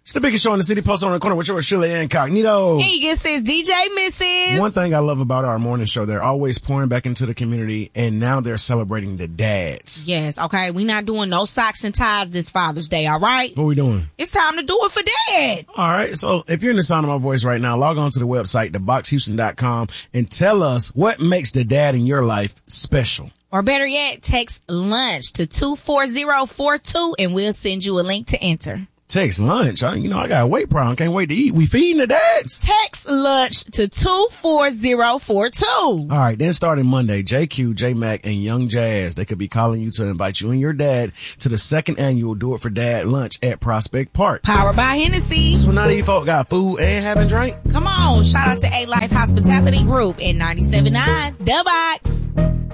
It's the biggest show in the city. Post on the corner with yours, Shirley Incognito. Hey, you says DJ Mrs. One thing I love about our morning show, they're always pouring back into the community, and now they're celebrating the dads. Yes, okay. We not doing no socks and ties this Father's Day, all right? What we doing? It's time to do it for Dad. All right. So if you're in the sound of my voice right now, log on to the website, theboxhouston.com, and tell us what makes the dad in your life special. Or better yet, text lunch to 24042 and we'll send you a link to enter. Text lunch. I got a weight problem. Can't wait to eat. We feeding the dads. Text lunch to 24042. All right. Then starting Monday, JQ, J-Mac, and Young Jazz, they could be calling you to invite you and your dad to the second annual Do It for Dad lunch at Prospect Park. Powered by Hennessy. So now these folk got food and having drink. Come on. Shout out to A-Life Hospitality Group in 97.9 The Box.